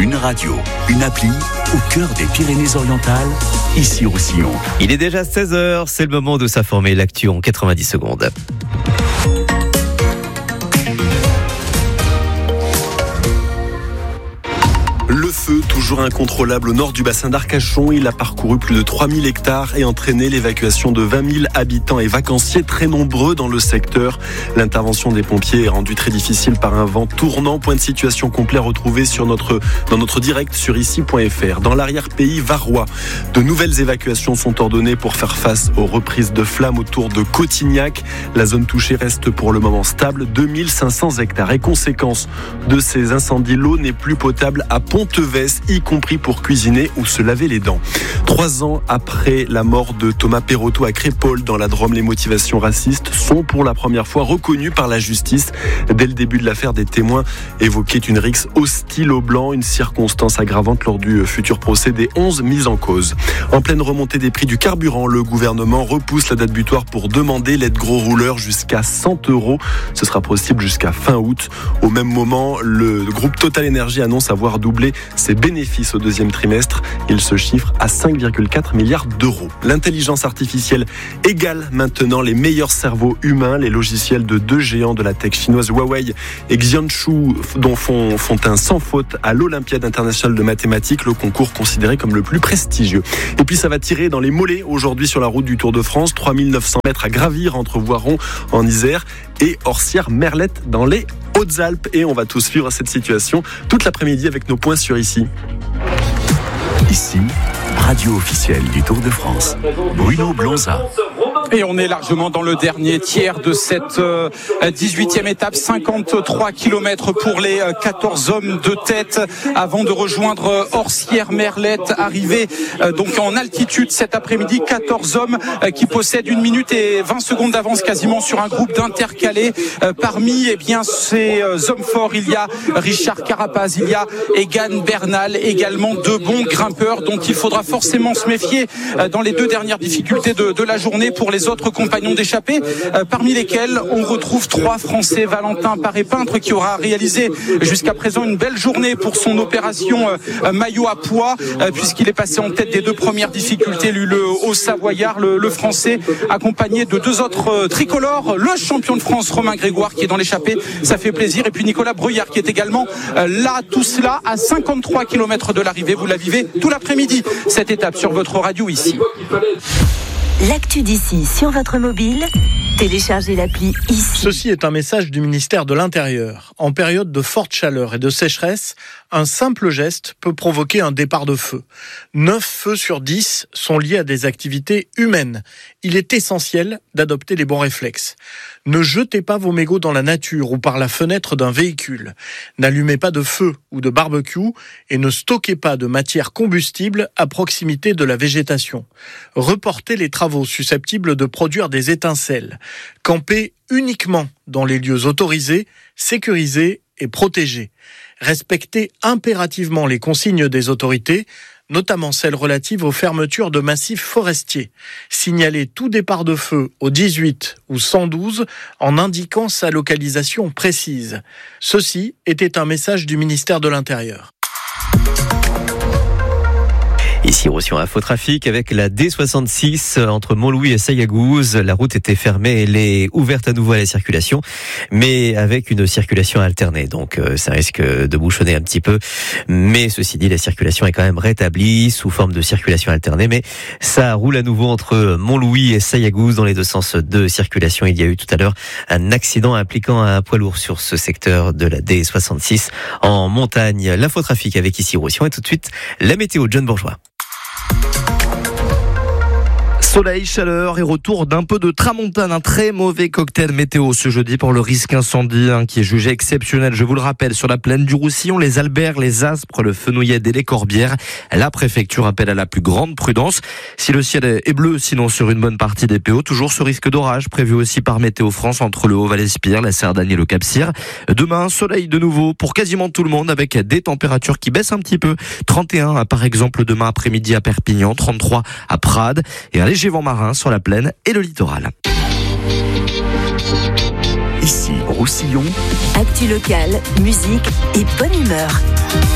Une radio, une appli au cœur des Pyrénées-Orientales, ici Roussillon. Il est déjà 16h, c'est le moment de s'informer, l'actu en 90 secondes. Le feu, toujours incontrôlable au nord du bassin d'Arcachon. Il a parcouru plus de 3000 hectares et entraîné l'évacuation de 20 000 habitants et vacanciers très nombreux dans le secteur. L'intervention des pompiers est rendue très difficile par un vent tournant. Point de situation complet retrouvé dans notre direct sur ici.fr. Dans l'arrière-pays varois, de nouvelles évacuations sont ordonnées pour faire face aux reprises de flammes autour de Cotignac. La zone touchée reste pour le moment stable, 2500 hectares. Et conséquence de ces incendies, l'eau n'est plus potable à Pontevès, y compris pour cuisiner ou se laver les dents. 3 ans après la mort de Thomas Perotto à Crépol dans la Drôme, les motivations racistes sont pour la première fois reconnues par la justice. Dès le début de l'affaire, des témoins évoquaient une rixe hostile aux Blancs, une circonstance aggravante lors du futur procès des 11 mises en cause. En pleine remontée des prix du carburant, le gouvernement repousse la date butoir pour demander l'aide gros rouleur jusqu'à 100 €. Ce sera possible jusqu'à fin août. Au même moment, le groupe Total Energy annonce avoir doublé ses bénéfices au deuxième trimestre. Il se chiffre à 5,4 milliards d'euros. L'intelligence artificielle égale maintenant les meilleurs cerveaux humains. Les logiciels de 2 géants de la tech chinoise Huawei et Xianshu dont font un sans faute à l'Olympiade internationale de mathématiques, le concours considéré comme le plus prestigieux. Et puis ça va tirer dans les mollets aujourd'hui sur la route du Tour de France. 3900 mètres à gravir entre Voiron en Isère et Orsières-Merlette dans les Hautes-Alpes. Et on va tous suivre cette situation toute l'après-midi avec nos points sur ici. Ici, radio officielle du Tour de France. Bruno Blonza. Et on est largement dans le dernier tiers de cette 18e étape, 53 km pour les 14 hommes de tête avant de rejoindre Orsières-Merlette, arrivé donc en altitude cet après-midi. 14 hommes qui possèdent 1 minute et 20 secondes d'avance quasiment sur un groupe d'intercalés. Parmi ces hommes forts, il y a Richard Carapaz, il y a Egan Bernal, également 2 bons grimpeurs dont il faudra forcément se méfier dans les 2 dernières difficultés de la journée pour les autres compagnons d'échappée, parmi lesquels on retrouve 3 Français. Valentin Paré-Peintre qui aura réalisé jusqu'à présent une belle journée pour son opération maillot à pois, puisqu'il est passé en tête des 2 premières difficultés, le Haut-Savoyard, le Français, accompagné de 2 autres tricolores, le champion de France Romain Grégoire qui est dans l'échappée, ça fait plaisir, et puis Nicolas Bruyard qui est également là, tout cela à 53 km de l'arrivée. Vous la vivez tout l'après-midi, cette étape sur votre radio ici. L'actu d'ici sur votre mobile, téléchargez l'appli ici. Ceci est un message du ministère de l'Intérieur. En période de forte chaleur et de sécheresse, un simple geste peut provoquer un départ de feu. 9 feux sur 10 sont liés à des activités humaines. Il est essentiel d'adopter les bons réflexes. Ne jetez pas vos mégots dans la nature ou par la fenêtre d'un véhicule. N'allumez pas de feu ou de barbecue et ne stockez pas de matière combustible à proximité de la végétation. Reportez les travaux susceptibles de produire des étincelles. Campez uniquement dans les lieux autorisés, sécurisés et protégés. Respectez impérativement les consignes des autorités, notamment celles relatives aux fermetures de massifs forestiers. Signalez tout départ de feu au 18 ou 112 en indiquant sa localisation précise. Ceci était un message du ministère de l'Intérieur. Ici, Roussillon Infotrafic avec la D66 entre Montlouis et Sayagouz. La route était fermée, elle est ouverte à nouveau à la circulation, mais avec une circulation alternée. Donc, ça risque de bouchonner un petit peu. Mais ceci dit, la circulation est quand même rétablie sous forme de circulation alternée. Mais ça roule à nouveau entre Montlouis et Sayagouz dans les 2 sens de circulation. Il y a eu tout à l'heure un accident impliquant un poids lourd sur ce secteur de la D66 en montagne. L'infotrafic avec ici Roussillon et tout de suite la météo. John Bourgeois. Soleil, chaleur et retour d'un peu de tramontane. Un très mauvais cocktail météo ce jeudi pour le risque incendie qui est jugé exceptionnel. Je vous le rappelle, sur la plaine du Roussillon, les Alberts, les Aspres, le Fenouillet et les Corbières. La préfecture appelle à la plus grande prudence. Si le ciel est bleu, sinon sur une bonne partie des PO, toujours ce risque d'orage prévu aussi par Météo France entre le Haut-Val-Espire, la Cerdagne et le Cap-Cyr. Demain, soleil de nouveau pour quasiment tout le monde avec des températures qui baissent un petit peu. 31 par exemple demain après-midi à Perpignan, 33 à Prades et un léger vent marin sur la plaine et le littoral. Ici, Roussillon. Actu locale, musique et bonne humeur.